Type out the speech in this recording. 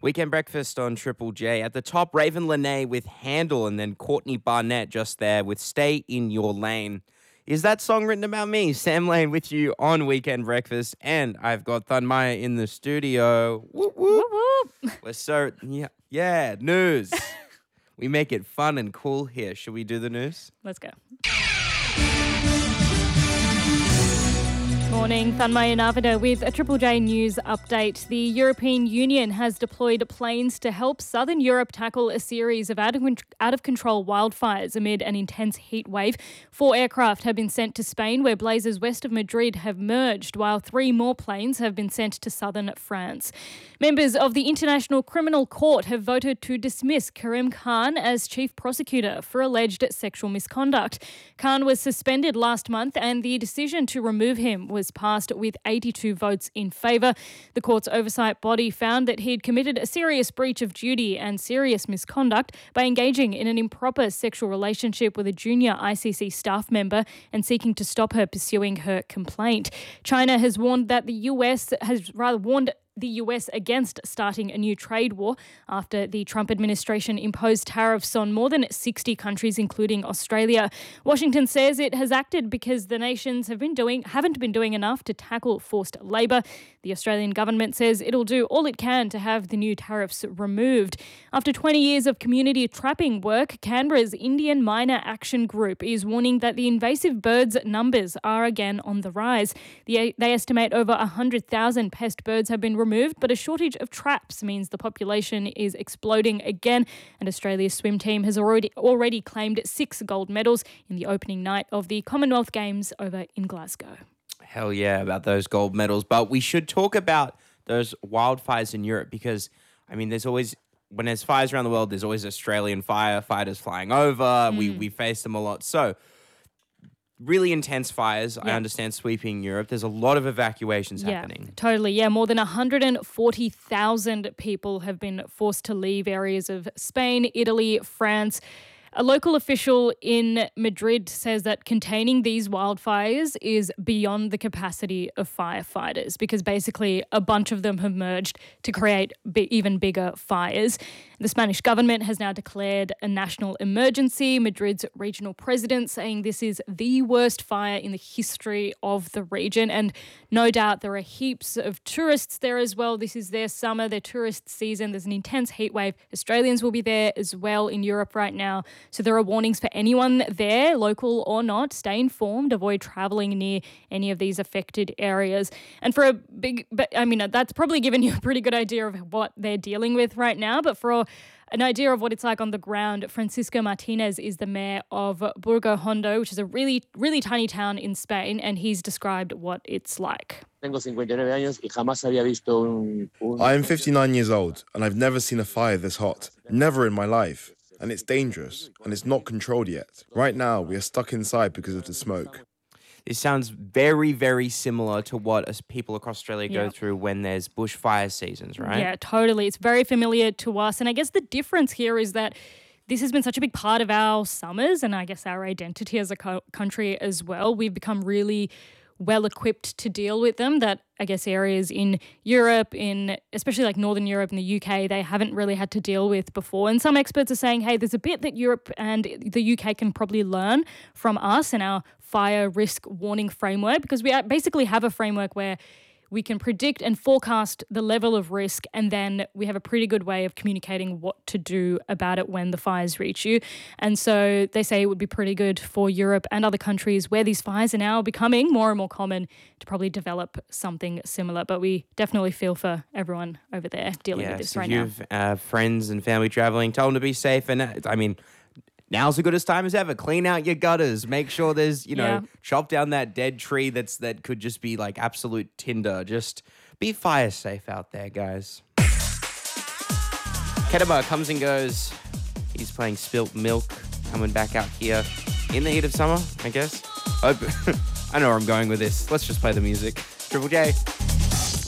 Weekend Breakfast on Triple J. At the top, Raven Lene with Handle, and then Courtney Barnett just there with Stay in Your Lane. Is that song written about me? Sam Lane with you on Weekend Breakfast, and I've got Thun Maya in the studio. Whoop, whoop. Whoop, whoop. We're so, yeah, news. We make it fun and cool here. Should we do the news? Let's go. Morning, Thanmaya Navida with a Triple J News update. The European Union has deployed planes to help southern Europe tackle a series of out-of-control wildfires amid an intense heat wave. 4 aircraft have been sent to Spain, where blazes west of Madrid have merged, while 3 more planes have been sent to southern France. Members of the International Criminal Court have voted to dismiss Karim Khan as chief prosecutor for alleged sexual misconduct. Khan was suspended last month, and the decision to remove him was passed with 82 votes in favour. The court's oversight body found that he'd committed a serious breach of duty and serious misconduct by engaging in an improper sexual relationship with a junior ICC staff member and seeking to stop her pursuing her complaint. China has warned that the US against starting a new trade war after the Trump administration imposed tariffs on more than 60 countries, including Australia. Washington says it has acted because the nations haven't been doing enough to tackle forced labour. The Australian government says it'll do all it can to have the new tariffs removed. After 20 years of community trapping work, Canberra's Indian Miner Action Group is warning that the invasive birds' numbers are again on the rise. They estimate over 100,000 pest birds have been removed, but a shortage of traps means the population is exploding again, and Australia's swim team has already claimed 6 gold medals in the opening night of the Commonwealth Games over in Glasgow. Hell yeah, about those gold medals. But we should talk about those wildfires in Europe because, I mean, when there's fires around the world, there's always Australian firefighters flying over. We face them a lot. So, really intense fires, I understand, sweeping Europe. There's a lot of evacuations happening. Totally. Yeah, more than 140,000 people have been forced to leave areas of Spain, Italy, France. A local official in Madrid says that containing these wildfires is beyond the capacity of firefighters because basically a bunch of them have merged to create even bigger fires. The Spanish government has now declared a national emergency. Madrid's regional president saying this is the worst fire in the history of the region. And no doubt there are heaps of tourists there as well. This is their summer, their tourist season. There's an intense heat wave. Australians will be there as well in Europe right now. So there are warnings for anyone there, local or not. Stay informed. Avoid travelling near any of these affected areas. And for that's probably given you a pretty good idea of what they're dealing with right now. But for an idea of what it's like on the ground, Francisco Martinez is the mayor of Burgo Hondo, which is a really, really tiny town in Spain, and he's described what it's like. I am 59 years old, and I've never seen a fire this hot. Never in my life. And it's dangerous, and it's not controlled yet. Right now, we are stuck inside because of the smoke. This sounds very, very similar to what people across Australia go through when there's bushfire seasons, right? Yeah, totally. It's very familiar to us. And I guess the difference here is that this has been such a big part of our summers and I guess our identity as a country as well. We've become really well equipped to deal with them that I guess areas in Europe, especially like Northern Europe and the UK, they haven't really had to deal with before. And some experts are saying, hey, there's a bit that Europe and the UK can probably learn from us and our fire risk warning framework, because we basically have a framework where we can predict and forecast the level of risk, and then we have a pretty good way of communicating what to do about it when the fires reach you. And so they say it would be pretty good for Europe and other countries where these fires are now becoming more and more common to probably develop something similar. But we definitely feel for everyone over there dealing with this right now. If you have friends and family traveling, tell them to be safe. And now's as good a time as ever. Clean out your gutters. Make sure there's, chop down that dead tree that could just be like absolute tinder. Just be fire safe out there, guys. Kedaba comes and goes. He's playing Spilt Milk, coming back out here in the heat of summer, I guess. I know where I'm going with this. Let's just play the music. Triple J.